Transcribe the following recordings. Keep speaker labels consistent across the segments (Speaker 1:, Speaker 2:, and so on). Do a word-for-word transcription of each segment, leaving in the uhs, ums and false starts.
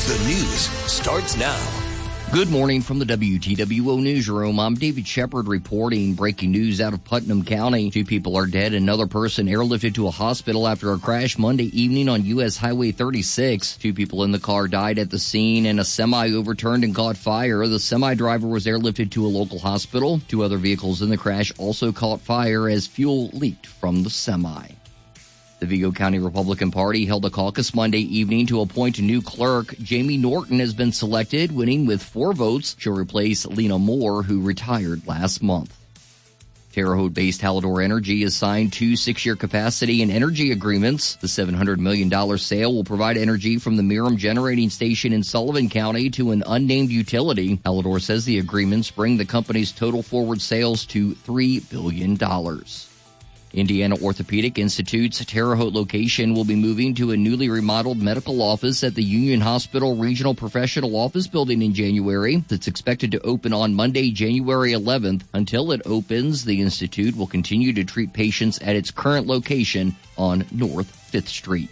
Speaker 1: The news starts now.
Speaker 2: Good morning from the W T W O Newsroom. I'm David Shepard reporting breaking news out of Putnam County. Two people are dead. Another person airlifted to a hospital after a crash Monday evening on U S Highway thirty-six. Two people in the car died at the scene and a semi overturned and caught fire. The semi driver was airlifted to a local hospital. Two other vehicles in the crash also caught fire as fuel leaked from the semi. The Vigo County Republican Party held a caucus Monday evening to appoint a new clerk. Jamie Norton has been selected, winning with four votes. She'll replace Lena Moore, who retired last month. Terre Haute-based Hallador Energy has signed two six-year capacity and energy agreements. The seven hundred million dollars sale will provide energy from the Merom Generating Station in Sullivan County to an unnamed utility. Hallador says the agreements bring the company's total forward sales to three billion dollars. Indiana Orthopedic Institute's Terre Haute location will be moving to a newly remodeled medical office at the Union Hospital Regional Professional Office Building in January. It's expected to open on Monday, January eleventh. Until it opens, the institute will continue to treat patients at its current location on North fifth Street.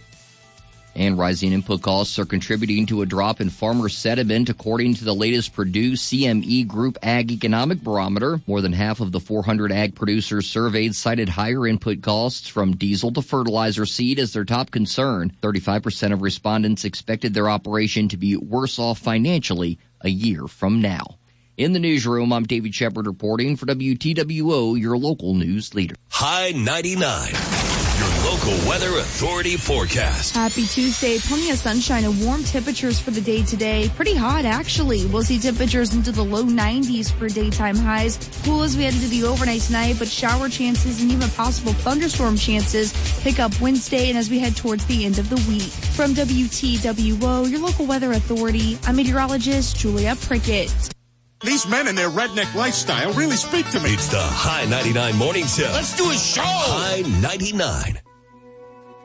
Speaker 2: And rising input costs are contributing to a drop in farmer sentiment, according to the latest Purdue C M E Group Ag Economic Barometer. More than half of the four hundred ag producers surveyed cited higher input costs from diesel to fertilizer seed as their top concern. thirty-five percent of respondents expected their operation to be worse off financially a year from now. In the newsroom, I'm David Shepard reporting for W T W O, your local news leader.
Speaker 1: High ninety-nine. Your local weather authority forecast.
Speaker 3: Happy Tuesday. Plenty of sunshine and warm temperatures for the day today. Pretty hot, actually. We'll see temperatures into the low nineties for daytime highs. Cool as we head into the overnight tonight, but shower chances and even possible thunderstorm chances pick up Wednesday and as we head towards the end of the week. From W T W O, your local weather authority, I'm meteorologist Julia Prickett.
Speaker 4: These men and their redneck lifestyle really speak to me.
Speaker 1: It's the High ninety-nine Morning Show.
Speaker 4: Let's do a show.
Speaker 1: High ninety-nine.